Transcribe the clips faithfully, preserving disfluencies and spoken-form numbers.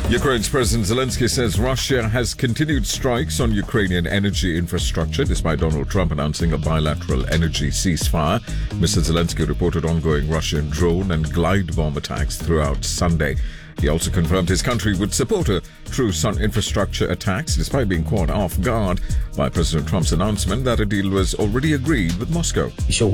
Ukraine's President Zelensky says Russia has continued strikes on Ukrainian energy infrastructure despite Donald Trump announcing a bilateral energy ceasefire. Mister Zelensky reported ongoing Russian drone and glide bomb attacks throughout Sunday. He also confirmed his country would support a truce on infrastructure attacks despite being caught off guard by President Trump's announcement that a deal was already agreed with Moscow.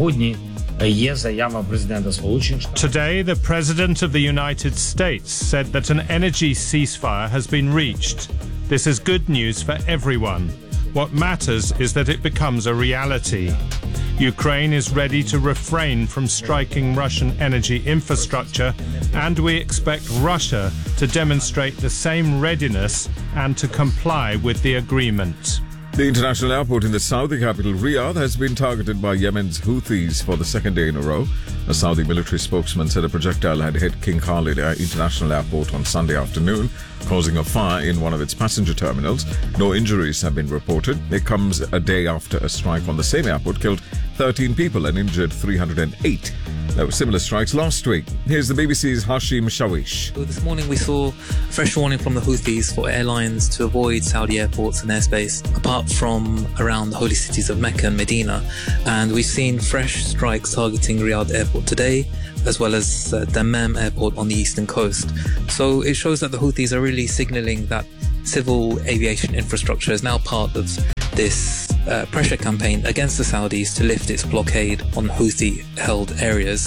Today, the President of the United States said that an energy ceasefire has been reached. This is good news for everyone. What matters is that it becomes a reality. Ukraine is ready to refrain from striking Russian energy infrastructure, and we expect Russia to demonstrate the same readiness and to comply with the agreement. The international airport in the Saudi capital, Riyadh, has been targeted by Yemen's Houthis for the second day in a row. A Saudi military spokesman said a projectile had hit King Khalid International Airport on Sunday afternoon, causing a fire in one of its passenger terminals. No injuries have been reported. It comes a day after a strike on the same airport killed thirteen people and injured three hundred eight. There were similar strikes last week. Here's the B B C's Hashim Shawish. This morning we saw a fresh warning from the Houthis for airlines to avoid Saudi airports and airspace, apart from around the holy cities of Mecca and Medina. And we've seen fresh strikes targeting Riyadh Airport today, as well as uh, Dammam Airport on the eastern coast. So it shows that the Houthis are really signalling that civil aviation infrastructure is now part of this uh, pressure campaign against the Saudis to lift its blockade on Houthi-held areas.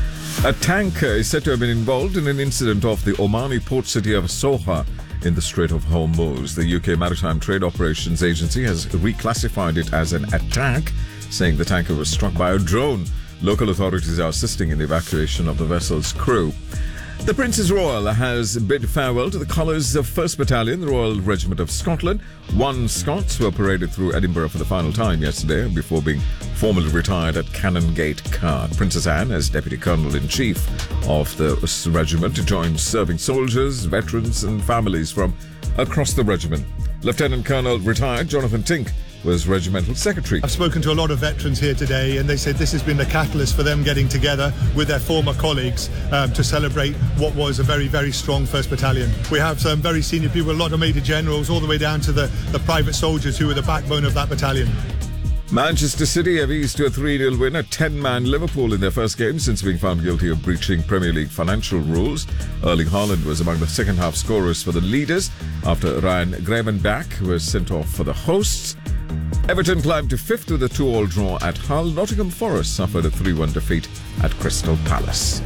A tanker is said to have been involved in an incident off the Omani port city of Soha in the Strait of Hormuz. The U K Maritime Trade Operations Agency has reclassified it as an attack, saying the tanker was struck by a drone. Local authorities are assisting in the evacuation of the vessel's crew. The Princess Royal has bid farewell to the colours of first Battalion, the Royal Regiment of Scotland. One Scots were paraded through Edinburgh for the final time yesterday before being formally retired at Canongate Card. Princess Anne, as Deputy Colonel-in-Chief of the regiment, joined serving soldiers, veterans and families from across the regiment. Lieutenant Colonel retired Jonathan Tink was regimental secretary. I've spoken to a lot of veterans here today, and they said this has been the catalyst for them getting together with their former colleagues um, to celebrate what was a very, very strong first Battalion. We have some very senior people, a lot of major generals, all the way down to the, the private soldiers who were the backbone of that battalion. Manchester City have eased to a three nil win at ten-man Liverpool in their first game since being found guilty of breaching Premier League financial rules. Erling Haaland was among the second-half scorers for the leaders after Ryan Gravenberch was sent off for the hosts. Everton climbed to fifth with a two-all draw at Hull. Nottingham Forest suffered a three one defeat at Crystal Palace.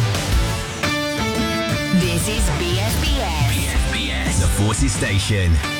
This is B S B S. B S B S, the Forces Station.